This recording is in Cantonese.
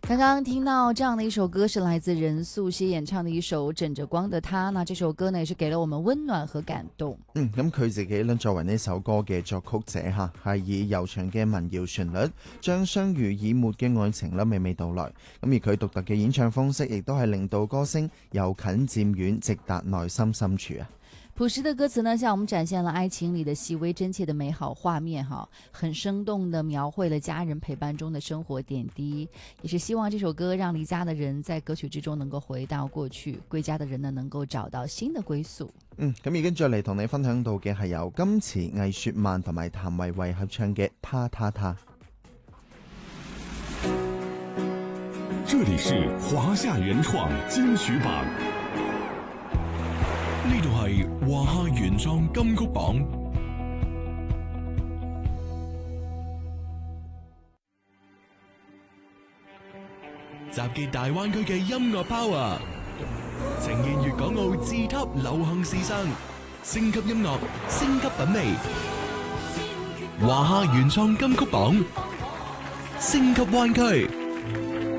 刚剛聽到這樣的一首歌是來自任素汐演唱的一首枕着光的她，那這首歌呢也是給了我們溫暖和感動。 咁佢自己呢作為呢首歌嘅作曲者吓，係以悠長嘅民謠旋律將相濡以沫嘅愛情啦娓娓道來，咁而佢獨特嘅演唱方式亦都係令到歌聲由近漸遠直達內心深處啊。 樸實的歌詞呢，向我們展現了愛情裏的細微真切的美好畫面哈，很生動地描繪了家人陪伴中的生活點滴，也是希望這首歌讓離家的人在歌曲之中能夠回到過去，歸家的人呢能夠找到新的歸宿。 咁已經再嚟同你分享到嘅係由金池、魏雪曼同埋譚維維合唱嘅《他他他》。 這裡是華夏原創金曲榜。呢度係華夏原創金曲榜，集結大灣區嘅音樂 power，呈現粵港澳自級流行時尚，升級音樂，升級品味。華夏原創金曲榜，升級灣區。